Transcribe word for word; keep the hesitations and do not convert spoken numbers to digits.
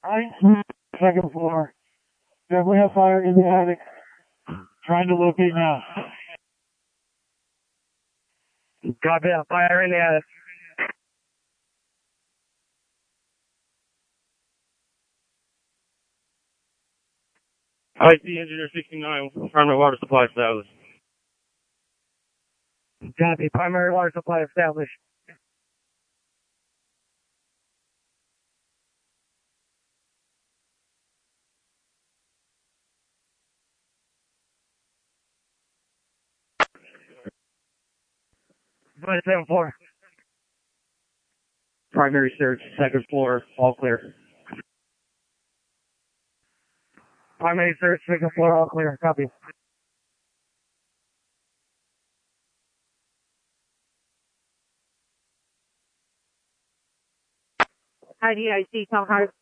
I second floor. Definitely have fire in the attic. Trying to locate now. Copy that. Fire in the attic. I see engineer sixty-nine, primary water supply established. Copy. Primary water supply established. twenty-seven floor. Primary search, second floor, all clear. Primary search, second floor, all clear. Copy. I D I C, Tom Hart.